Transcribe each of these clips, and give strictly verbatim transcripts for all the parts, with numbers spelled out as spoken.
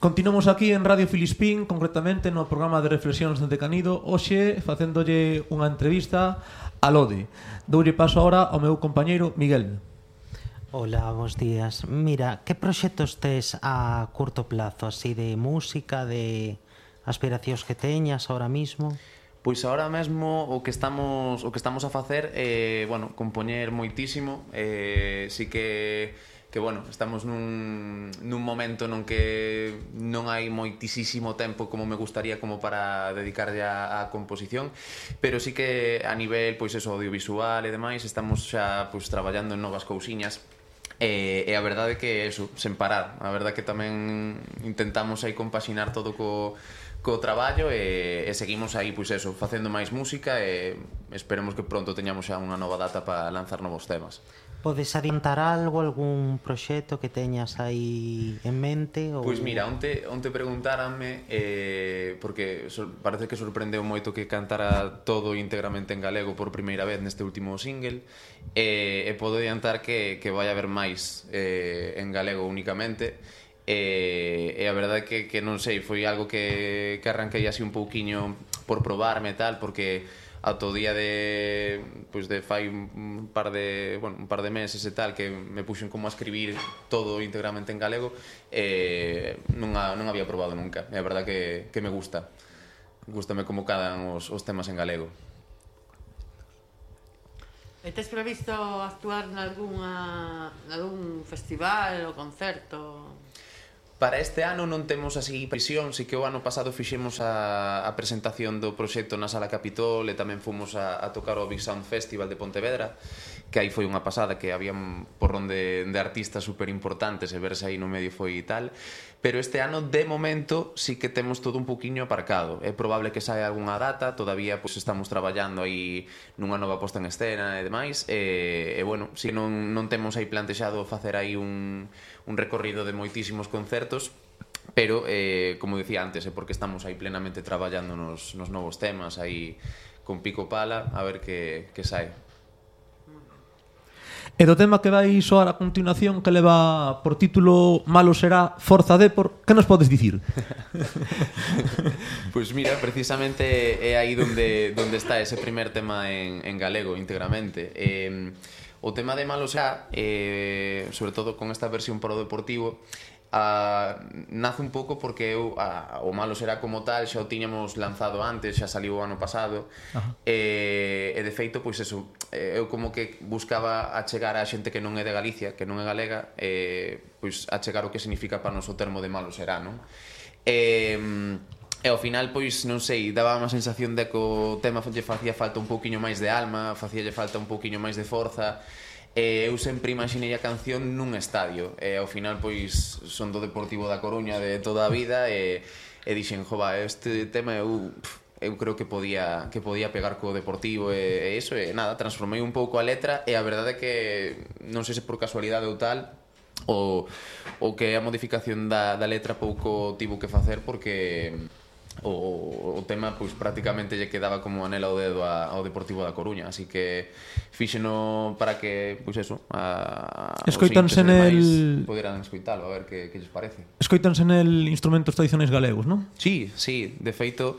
Continuamos aquí en Radio Filispín, concretamente no programa de reflexións de Decanido, hoxe facéndolle unha entrevista a Lode. Doulle paso agora ao meu compañeiro Miguel. Hola, bons días. Mira, que proxectos tes a curto plazo, así de música, de aspiracións que teñas ahora mismo? Pois agora mesmo o que estamos o que estamos a facer é, eh, bueno, compoñer moitísimo, eh, si que que, bueno, estamos nun, nun momento non que non hai moitísimo tempo como me gustaría como para dedicarlle a, a composición, pero sí que a nivel, pois eso, audiovisual e demais, estamos xa, pois, traballando en novas cousiñas. E, e a verdade é que eso, sen parar, a verdade é que tamén intentamos aí compaxinar todo co, co traballo e, e seguimos aí, pois eso, facendo máis música e esperemos que pronto teñamos xa unha nova data para lanzar novos temas. Podes adiantar algo, algún proxecto que teñas aí en mente? Ou... Pois mira, onte, onte preguntáranme, eh, porque so, parece que sorprendeu moito que cantara todo íntegramente en galego por primeira vez neste último single, e, e podo adiantar que, que vai haber máis eh, en galego únicamente, e, e a verdade é que, que non sei, foi algo que, que arranquei así un pouquiño por probarme e tal, porque ata o día de, pois de fai un par de, bueno, un par de meses e tal que me puxen como a escribir todo íntegramente en galego e non, a, non había probado nunca. É a verdade que, que me gusta. Gústame como cadan os, os temas en galego. E tes previsto actuar nalgúna, nalgún festival ou concerto? Para este ano non temos así presión, si que o ano pasado fixemos a, a presentación do proxecto na Sala Capitol e tamén fomos a, a tocar o Big Sound Festival de Pontevedra, que aí foi unha pasada, que había un porrón de, de artistas super importantes e verse aí no medio foi tal, pero este ano de momento sí que temos todo un poquinho aparcado. É probable que saia algunha data, todavía pues, estamos traballando aí nunha nova posta en escena e demais, e, e bueno, si non, non temos aí plantexado facer aí un, un recorrido de moitísimos concertos, pero, eh, como dicía antes, é porque estamos aí plenamente traballando nos, nos novos temas, aí con pico pala, a ver que, que sae. E do tema que vai soar a continuación, que leva por título Malo será Forza Depor, que nos podes dicir? Pois pues mira, precisamente é aí donde, donde está ese primer tema en, en galego íntegramente. Eh, o tema de Malo será, eh, sobre todo con esta versión para o deportivo, a, nace un pouco porque eu, a, o Malo será como tal xa o tiñamos lanzado antes, xa saliu o ano pasado. e, e de feito, pois eso, eu como que buscaba achegar a xente que non é de Galicia, que non é galega, e, pois achegar o que significa para nos o termo de Malo será, non? E, e ao final, pois, non sei, daba unha sensación de que o tema lle facía falta un pouquiño máis de alma, facíalle falta un pouquiño máis de forza. E eu sempre imaginei a canción nun estadio e ao final pois son do Deportivo da Coruña de toda a vida e, e dixen, jova, este tema eu, eu creo que podía que podía pegar co Deportivo e, e iso, e nada, transformei un pouco a letra e a verdade é que non sei se por casualidade ou tal o, o que a modificación da, da letra pouco tivo que facer porque o, o tema pois prácticamente lle quedaba como anela ao dedo a, ao Deportivo da Coruña, así que fíxeno para que, pois eso, a, escoitanse nel poderan escoitalo, a ver que, que lles parece. Escoitanse nel instrumentos tradicionais galegos, non? Sí, sí, de feito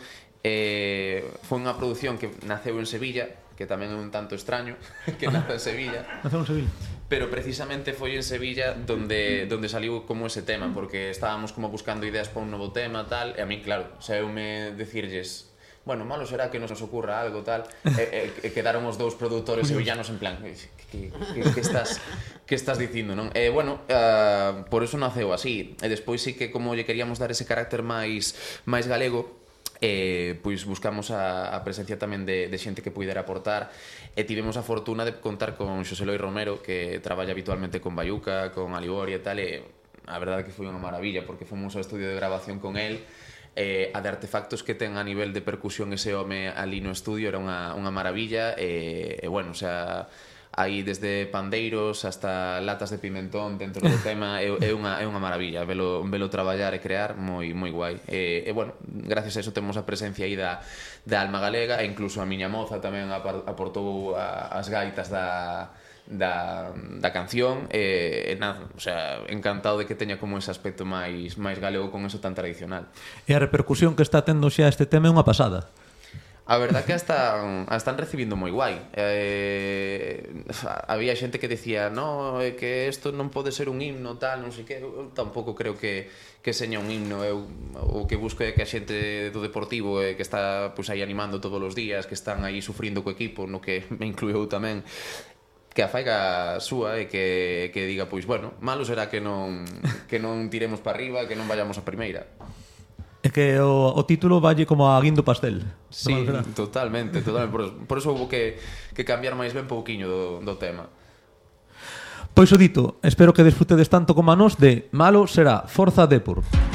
eh, foi unha produción que naceu en Sevilla, que tamén é un tanto extraño que nace en Sevilla. Naceu en Sevilla. Pero precisamente foi en Sevilla donde, donde saliu como ese tema, porque estábamos como buscando ideas para un novo tema, tal, e a mí, claro, saeume decirlles, bueno, malo será que nos ocurra algo, tal, e, e, e quedaron os dous produtores sevillanos en plan, que, que, que, que, estás, que estás dicindo, non? E, bueno, uh, por eso naceu así, e despois sí que como lle queríamos dar ese carácter máis, máis galego, eh, pois buscamos a, a presencia tamén de, de xente que puidera aportar e tivemos a fortuna de contar con Xosé Loi Romero, que traballa habitualmente con Bayuca, con Aliboria e tal, e a verdade que foi unha maravilla porque fomos ao estudio de grabación con el, eh, a de artefactos que ten a nivel de percusión ese home ali no estudio era unha, unha maravilla e, e bueno, o sea, hai desde pandeiros hasta latas de pimentón dentro do tema, é, é, unha, é unha maravilla velo, velo traballar e crear moi, moi guai e, e bueno, gracias a eso temos a presencia aí da, da alma galega e incluso a miña moza tamén aportou a, as gaitas da da, da canción e, e nada, o sea, encantado de que teña como ese aspecto máis máis galego con eso tan tradicional. E a repercusión que está tendo xa este tema é unha pasada. A verdad que a están, a están recibindo moi guai. Eh, había xente que decía, no, é que isto non pode ser un himno, tal, non sei que. Eu tampouco creo que, que seña un himno. Eu o que busco é que a xente do Deportivo eh, que está pues, aí animando todos os días, que están aí sufrindo co equipo, no que me incluiu tamén, que a faiga súa e que, que diga, pois, bueno, malo será que non, que non tiremos para arriba, que non vayamos a primeira. É que o, o título valle como a guindo pastel. Sí, totalmente, totalmente. Por, por eso houve que, que cambiar máis ben pouquiño do, do tema. Pois o dito, espero que desfrutedes tanto como a nós de Malo será Forza Depor.